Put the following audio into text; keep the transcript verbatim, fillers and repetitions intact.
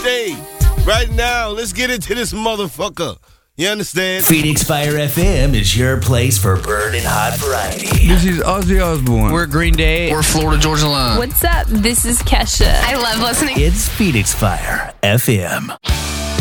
day. Right now, let's get into this motherfucker. You understand? Phoenix Fire F M is your place for burning hot variety. This is Ozzy Osbourne. We're Green Day. We're Florida Georgia Line. What's up? This is Kesha. I love listening. It's Phoenix Fire F M.